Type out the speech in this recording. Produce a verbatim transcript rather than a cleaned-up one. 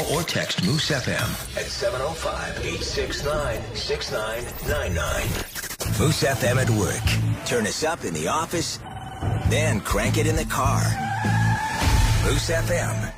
or text Moose F M at seven oh five, eight six nine, six nine nine nine. Moose F M at work. Turn us up in the office, then crank it in the car. Moose F M.